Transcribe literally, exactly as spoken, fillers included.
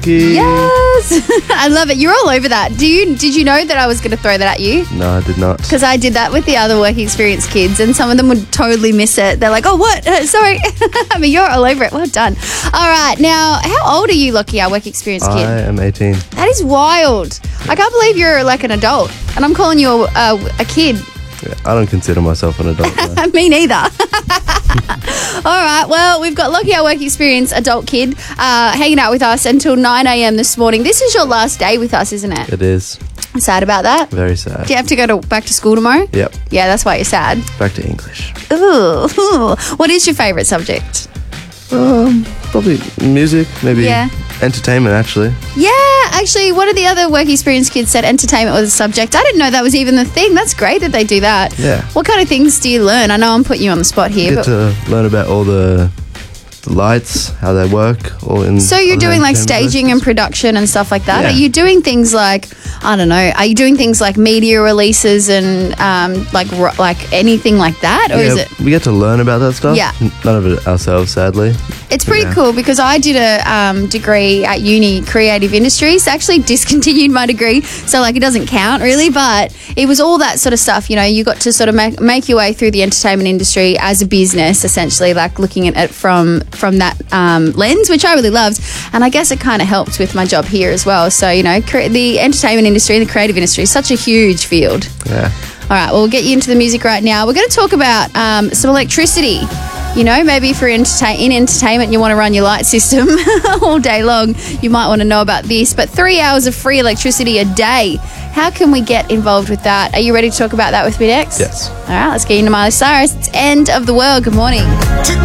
Lucky. Yes. I love it. You're all over that. Do you? Did you know that I was going to throw that at you? No, I did not. Because I did that with the other work experience kids, and some of them would totally miss it. They're like, oh, what? Uh, sorry. I mean, you're all over it. Well done. All right. Now, how old are you, Lucky, our work experience kid? I am eighteen. That is wild. I can't believe you're like an adult, and I'm calling you a, a, a kid. Yeah, I don't consider myself an adult. No. Me neither. All right, well, we've got Lucky, our work experience adult kid, uh, hanging out with us until nine a.m. this morning. This is your last day with us, isn't it? It is. I'm sad about that. Very sad. Do you have to go to back to school tomorrow? Yep. Yeah, that's why you're sad. Back to English. Ooh. What is your favourite subject? Um, probably music, maybe Yeah. entertainment, actually. Yeah, actually, one of the other work experience kids said entertainment was a subject. I didn't know that was even the thing. That's great that they do that. Yeah. What kind of things do you learn? I know I'm putting you on the spot here. Get but to learn about all the, the lights, how they work, all in. So you're other doing like entertainment staging and places. production and stuff like that. Yeah. Are you doing things like, I don't know, are you doing things like media releases and um, like ro- like anything like that? Or yeah, is it? we get to learn about that stuff. Yeah. N- None of it ourselves, sadly. It's pretty Yeah. cool because I did a um, degree at uni, creative industries. Actually discontinued my degree, so like it doesn't count really, but it was all that sort of stuff. You know, you got to sort of make, make your way through the entertainment industry as a business, essentially, like looking at it from from that um, lens, which I really loved. And I guess it kind of helped with my job here as well. So, you know, cre- the entertainment industry, the creative industry is such a huge field. Yeah. All right, well, we'll get you into the music right now. We're going to talk about um, some electricity. You know, maybe if you're entertain- in entertainment and you want to run your light system all day long, you might want to know about this. But three hours of free electricity a day. How can we get involved with that? Are you ready to talk about that with me next? Yes. All right, let's get into Miley Cyrus. It's End of the World. Good morning.